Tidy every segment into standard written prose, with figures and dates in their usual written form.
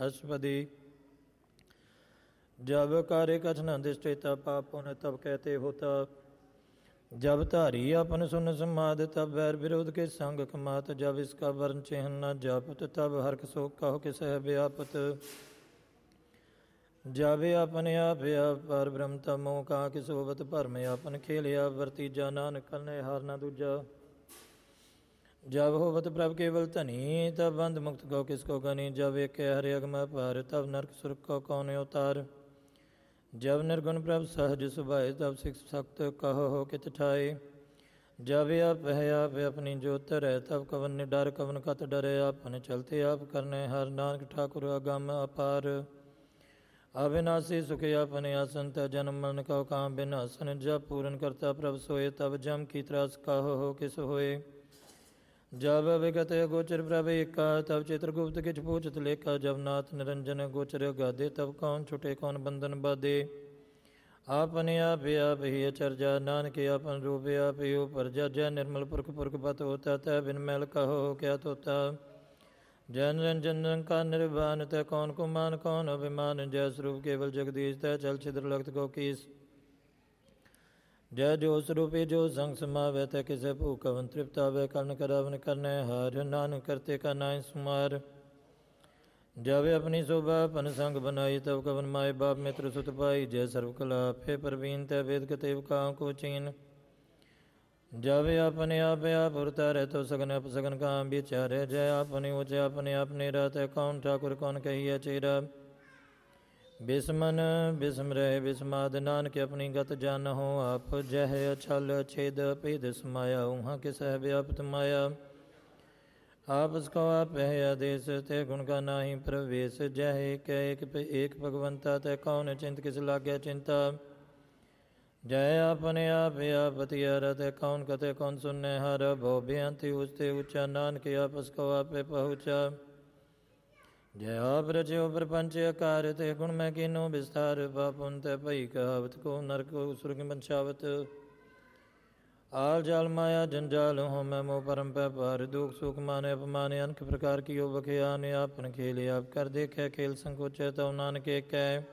अष्टपदी। जब कार्य कथन दृष्टि तब पाप पुण्य तब कहते होता। जब धारी अपन सुन समाद तब बैर विरोध के संग कमात। जब इसका वर्ण चिन्ह न जापत तब हर्क शोक कहो किस है व्यापत। जब अपने आप पर ब्रह्म तब मोह कहा कि सोबत भरम अपन खेलिया। वर्तीजा नानक करने हार न दूजा। जब होवत प्रभ केवल धनी तब बंध मुक्त को किसको गनी। जब एक हरे अगम पार तब नरक सुरख को कौन अवतार। जब निर्गुण प्रभ सहज सुभाए तब सिख सख्त कहो हो कित ठाए। जब आप है आप अपनी जोत रहे तब कवन निडर कवन कत डरे। आपने चलते आप करने हर नानक ठाकुर अगम अपार। अविनाशी सुख अपने आसन त जन्म मरण कहो काम बिनासन। जब पूर्ण करता प्रभ सोए तब जम की त्रास कहो हो किस होए। जब विगत गोचर प्रभ एका तब चित्रगुप्त किछ पूछत लेखा। जब नाथ निरंजन गोचर गादे तब कौन छुटे कौन बंधन बाधे। आपने आप ही अचरजा नानक अपन रूप आप ही उपरजा। जय निर्मल पुरख पुरख पत होता तय बिन मैल कहो क्या तोता। जय निरंजन का निर्वाण तय कौन कुमान कौन अभिमान। जय स्वरूप केवल जगदीश तय चल छिद्र लखत को कीस। जय जो स्वरूपी जो संग समावै तय किसे भूखवन तृप्तावै। कर्ण करावन करने हार नानक करते का नाय सुमार। जब अपनी शोभा पन संग बनाई तब कवन माए बाप मित्र सुत पाई। जय सर्व कला फे परवीन तय वेद कतेव काँ को चीन। जब अपने आप उरता रहे तो सगन अपसगन का विचारे। जय अपने ऊँचे अपने अपने रहते कौन ठाकुर कौन कहिए चेरा। बिस्मन बिस्म रहे बिस्माद नानक अपनी गत जान हो आप। जय छल छेद भेद समाया उहाँ किस है व्यापत माया। आपस को आप है आदेश ते गुण का नाही प्रवेश। जय एक भगवंता ते कौन चिंत किस लाग्या चिंता। जय अपने आप बतियारा ते कौन कते कौन सुनने हारा। भो बेअंति उचते ऊंचा नानक आपस को आप पहुँचा। जय आप रचो प्रपंच आकार ते गुण में किनो विस्तार। पापुन ते भई कहावत को नरक सुरग बंशावत। आल जाल माया जंजाल हो मैं मोह परम पे पार। दुख सुख माने अपमाने अनक प्रकार की यो बखियान। आपन खेल आप कर देखे खेल संकोचे तव नानक कह।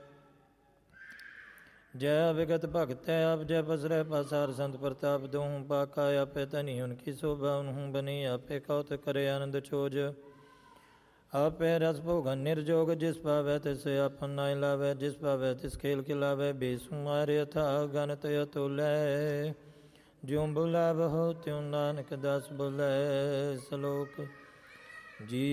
जय विगत भगत है आप जय बसरे पासार संत प्रताप। दोहूँ पाका आपे तनी उनकी शोभा उन्हूँ बनी। आपे कौत करे आनंद छोज। आपे रस भोगन निर्जोग जिस पावे तिसे आपन नाय लावे। जिस पावे तिस खेल खिलावे बेसुमार यथा गणत अतुलै। ज्यों बुलाव हो त्यों नानक दास बोले। श्लोक जी